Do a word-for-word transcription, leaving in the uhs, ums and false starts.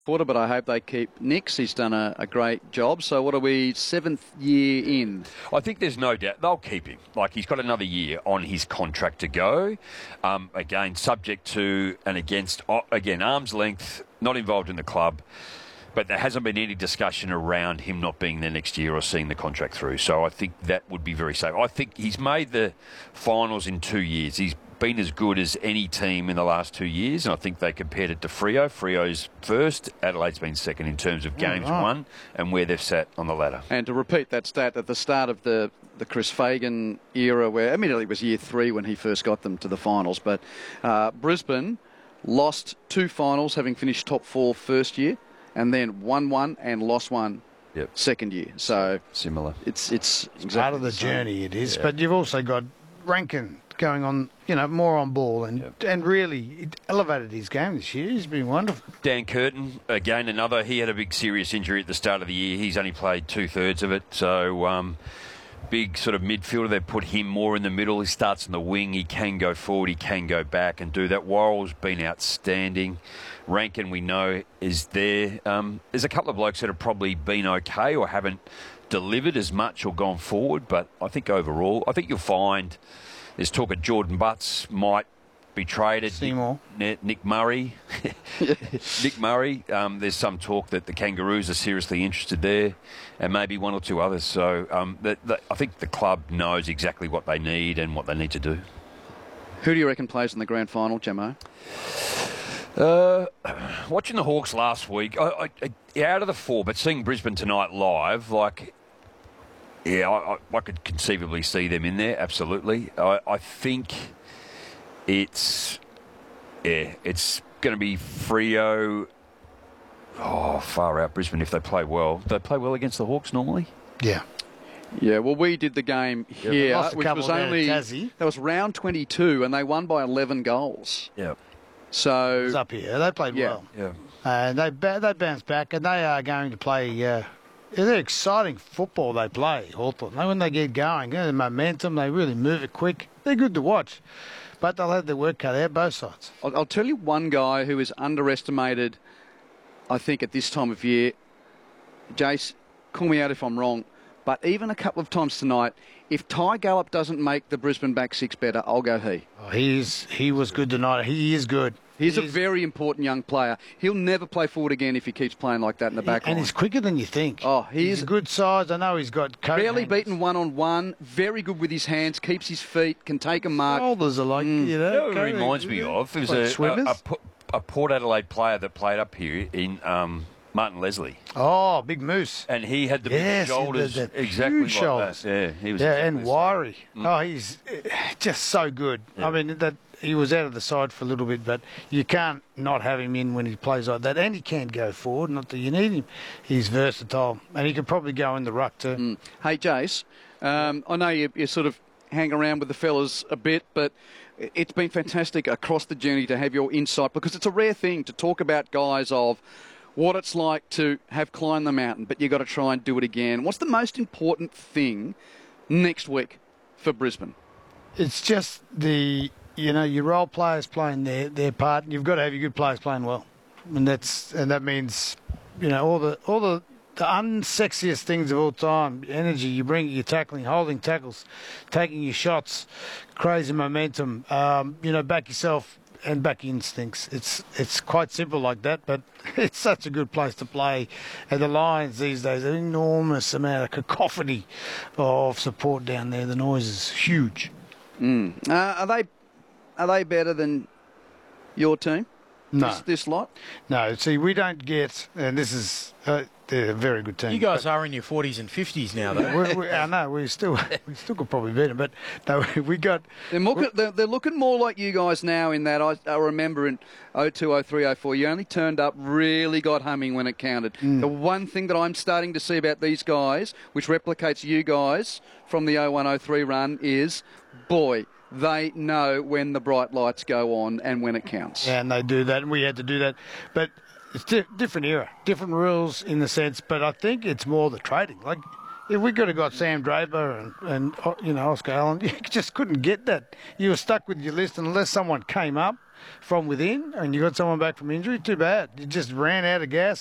quarter, but I hope they keep Nix. He's done a, a great job. So what are we, seventh year in? I think there's no doubt they'll keep him. Like, he's got another year on his contract to go. Um, again, subject to and against, again, arm's length, not involved in the club. But there hasn't been any discussion around him not being there next year or seeing the contract through. So I think that would be very safe. I think he's made the finals in two years. He's been as good as any team in the last two years, and I think they compared it to Freo. Freo's first, Adelaide's been second in terms of games oh, right. won and where they've sat on the ladder. And to repeat that stat, at the start of the, the Chris Fagan era, where admittedly it was year three when he first got them to the finals, but uh, Brisbane lost two finals, having finished top four first year, and then won one and lost one yep. second year. So similar. It's it's, it's exactly part of the, the journey. It is, yeah. But you've also got Rankin going on, you know, more on ball, and yep. and really it elevated his game this year. He's been wonderful. Dan Curtin, again, another. He had a big serious injury at the start of the year. He's only played two thirds of it, so um, big sort of midfielder. They put him more in the middle. He starts in the wing. He can go forward. He can go back and do that. Worrell's been outstanding. Rankin, we know, is there. Um, there's a couple of blokes that have probably been okay or haven't delivered as much or gone forward, but I think overall, I think you'll find there's talk of Jordan Butts might be traded. Seymour. Nick, Nick Murray. Nick Murray. Um, there's some talk that the Kangaroos are seriously interested there, and maybe one or two others. So um, the, the, I think the club knows exactly what they need and what they need to do. Who do you reckon plays in the grand final, Jamo? Uh, watching the Hawks last week, I, I, I, out of the four, but seeing Brisbane tonight live, like, yeah, I, I could conceivably see them in there, absolutely. I, I think it's, yeah, it's going to be Freo. Oh, far out Brisbane if they play well. Do they play well against the Hawks normally? Yeah. Yeah, well, we did the game here, yeah, which was only, that was round twenty-two, and they won by eleven goals. Yeah. So it was up here. They played yeah. well. Yeah. And they they bounced back, and they are going to play. Uh, they're exciting football they play, Hawthorn. When they get going, you know, the momentum, they really move it quick. They're good to watch, but they'll have their work cut out both sides. I'll, I'll tell you one guy who is underestimated, I think, at this time of year. Jace, call me out if I'm wrong, but even a couple of times tonight, if Ty Gallup doesn't make the Brisbane back six better, I'll go he. Oh, he's he was good tonight. He is good. He's, he's a very important young player. He'll never play forward again if he keeps playing like that in the back And line. he's quicker than you think. Oh, he he's is a good size. I know he's got coat barely handles. beaten one-on-one, very good with his hands, keeps his feet, can take a mark. Shoulders are like, Mm. you know. You know what it reminds me of? It was like a, a, a, a Port Adelaide player that played up here in um, Martin Leslie. Oh, big moose. And he had the yes, big shoulders, the, the exactly huge like shoulders. that. Yeah, he was yeah, exactly and the wiry. same. Oh, he's uh, just so good. Yeah. I mean, that he was out of the side for a little bit, but you can't not have him in when he plays like that. And he can go forward, not that you need him. He's versatile, and he could probably go in the ruck too. Mm. Hey, Jace, um, I know you, you sort of hang around with the fellas a bit, but it's been fantastic across the journey to have your insight, because it's a rare thing to talk about guys of what it's like to have climbed the mountain, but you've got to try and do it again. What's the most important thing next week for Brisbane? It's just the, you know, your role players playing their, their part, and you've got to have your good players playing well. And that's and that means, you know, all the all the, the unsexiest things of all time, energy you bring, your tackling, holding tackles, taking your shots, crazy momentum, um, you know, back yourself and back instincts. It's it's quite simple like that, but it's such a good place to play. And the Lions these days, an enormous amount of cacophony of support down there. The noise is huge. Mm. Uh, are they are they better than your team? No. This, this lot? No. See, we don't get, and this is uh, they're a very good team. You guys are in your forties and fifties now, though. we, we, I know we still we still could probably beat them, but no, we got. They're, looking, they're, they're looking more like you guys now in that I, I remember in oh two, oh three, oh four, you only turned up, really got humming when it counted. Mm. The one thing that I'm starting to see about these guys, which replicates you guys from the oh one, oh three run, is, boy, they know when the bright lights go on and when it counts. Yeah, and they do that, and we had to do that. But it's di- different era, different rules in the sense, but I think it's more the trading. Like, if we could have got Sam Draper and, and you know, Oscar Allen, you just couldn't get that. You were stuck with your list unless someone came up. from within, and you got someone back from injury, too bad. You just ran out of gas.